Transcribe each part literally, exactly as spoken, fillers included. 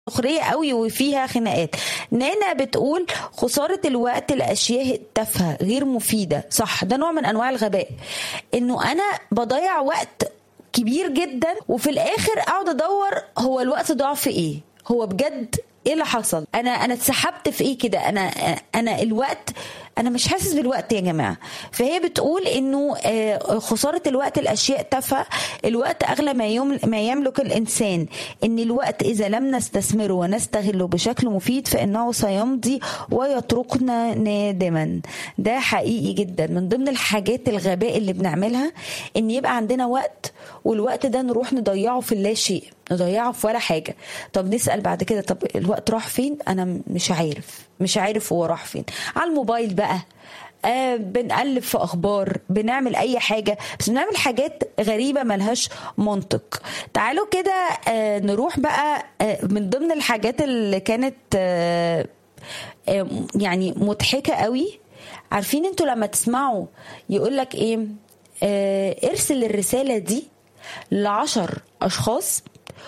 سخرية قوي وفيها خناقات. نانا بتقول خسارة الوقت لأشياء تافهة غير مفيدة. صح، ده نوع من أنواع الغباء، إنه أنا بضيع وقت كبير جدا وفي الآخر أقعد أدور هو الوقت ضاع في إيه، هو بجد ايه اللي حصل، انا انا اتسحبت في ايه كده، انا انا الوقت انا مش حاسس بالوقت يا جماعه. فهي بتقول انه خساره الوقت الاشياء تافهه، الوقت اغلى ما ما يملك الانسان، ان الوقت اذا لم نستثمره ونستغله بشكل مفيد فانه سيمضي ويتركنا نادما. ده حقيقي جدا، من ضمن الحاجات الغباء اللي بنعملها ان يبقى عندنا وقت والوقت ده نروح نضيعه في اللا شيء، نضيعه في ولا حاجه. طب نسال بعد كده طب الوقت راح فين؟ انا مش عارف مش عارف هو راح فين. على الموبايل بقى آه بنقلب في اخبار، بنعمل اي حاجه، بس بنعمل حاجات غريبه ملهاش منطق. تعالوا كده آه نروح بقى آه من ضمن الحاجات اللي كانت آه آه يعني مضحكه قوي. عارفين انتوا لما تسمعوا يقولك ايه، آه ارسل الرساله دي لعشر اشخاص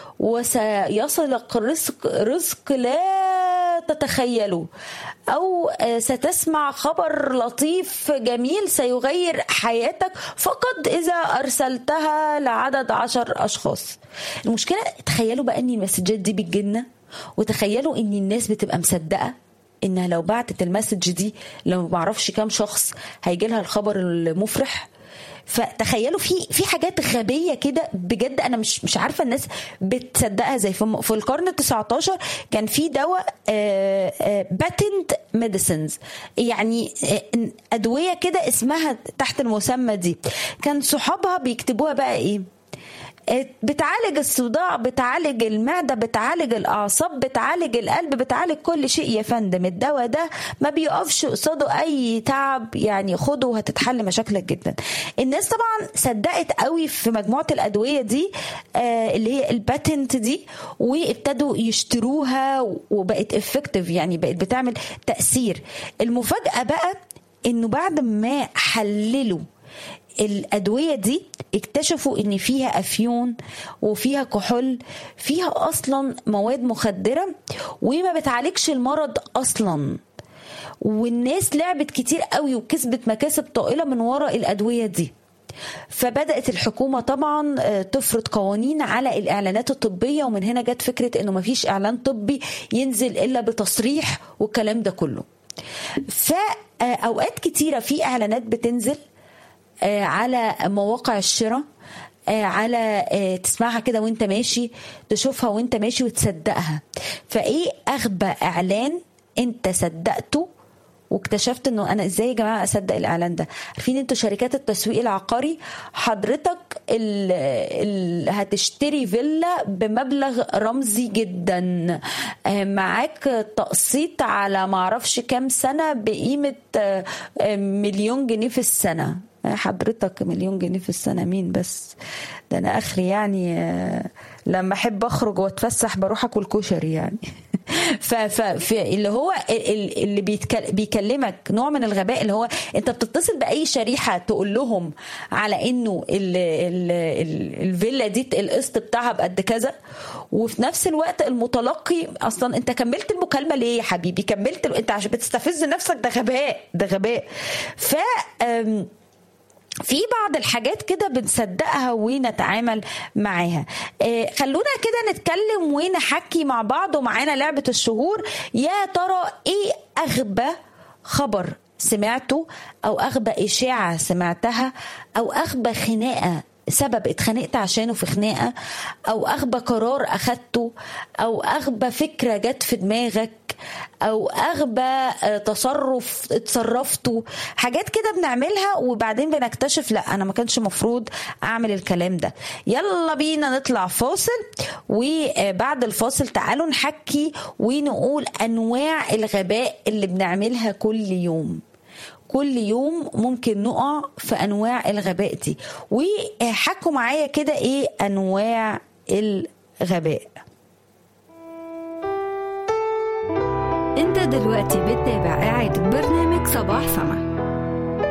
وسيصلك رزق رزق لا تتخيله، أو ستسمع خبر لطيف جميل سيغير حياتك فقط إذا أرسلتها لعدد عشر أشخاص. المشكلة تخيلوا بقى أن المسجات دي بتجيلنا، وتخيلوا أن الناس بتبقى مصدقة إنها لو بعتت المسج دي لو معرفش كام شخص هيجيلها الخبر المفرح. فتخيلوا في في حاجات غبيه كده بجد، انا مش مش عارفه الناس بتصدقها زي في, في القرن التسعتاشر كان في دواء باتنت ميديسنز، يعني ادويه كده اسمها تحت المسمى دي، كان صحابها بيكتبوها بقى ايه، بتعالج الصداع، بتعالج المعدة، بتعالج الأعصاب، بتعالج القلب، بتعالج كل شيء يا فندم. الدواء ده ما بيقفش قصاده أي تعب، يعني خده وهتتحل مشاكلك جدا. الناس طبعا صدقت قوي في مجموعة الأدوية دي آه اللي هي الباتنت دي، وابتدوا يشتروها وبقت افكتيف، يعني بقت بتعمل تأثير. المفاجأة بقى إنه بعد ما حللوا الأدوية دي اكتشفوا ان فيها افيون وفيها كحول، فيها اصلا مواد مخدرة وما بتعالجش المرض اصلا. والناس لعبت كتير قوي وكسبت مكاسب طائلة من وراء الأدوية دي. فبدأت الحكومة طبعا تفرض قوانين على الإعلانات الطبية، ومن هنا جت فكرة انه مفيش إعلان طبي ينزل إلا بتصريح والكلام ده كله. فأوقات كتيرة في إعلانات بتنزل على مواقع الشراء، على تسمعها كده وانت ماشي، تشوفها وانت ماشي وتصدقها. فايه اغبى اعلان انت صدقته واكتشفت انه انا ازاي يا جماعه اصدق الاعلان ده؟ عارفين انتوا شركات التسويق العقاري، حضرتك ال ال هتشتري فيلا بمبلغ رمزي جدا، معاك تقسيط على معرفش كام سنه بقيمه مليون جنيه في السنه. حضرتك مليون جنيه في السنة مين بس؟ ده أنا آخري يعني لما أحب أخرج وأتفسح بروح أكل كشري يعني. فاللي هو اللي بيكلمك نوع من الغباء، اللي هو أنت بتتصل بأي شريحة تقول لهم على إنه الفيلا دي القسط بتاعها بقد كذا، وفي نفس الوقت المتلقي أصلا أنت كملت المكالمة ليه يا حبيبي؟ كملت أنت عشان بتستفز نفسك، ده غباء ده غباء. ف في بعض الحاجات كده بنصدقها ونتعامل معاها. آه خلونا كده نتكلم ونحكي مع بعض، ومعانا لعبة الشهور. يا ترى ايه اغبى خبر سمعته، او اغبى اشاعة سمعتها، او اغبى خناقة سبب اتخانقت عشانه في خناقة، او اغبى قرار اخدته، او اغبى فكرة جت في دماغك، او اغبى تصرف اتصرفته. حاجات كده بنعملها وبعدين بنكتشف لا انا ما كانش مفروض اعمل الكلام ده. يلا بينا نطلع فاصل، وبعد الفاصل تعالوا نحكي ونقول انواع الغباء اللي بنعملها كل يوم. كل يوم ممكن نقع في انواع الغباء دي، وحكوا معايا كده ايه انواع الغباء. انت دلوقتي بتتابع إعادة برنامج صباح سما.